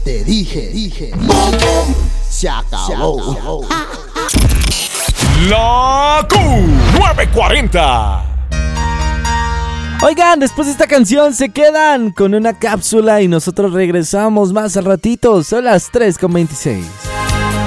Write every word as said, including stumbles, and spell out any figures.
te dije, dije, se acabó. La Q nueve cuarenta. Oigan, después de esta canción se quedan con una cápsula y nosotros regresamos más al ratito. Son las tres con veintiséis.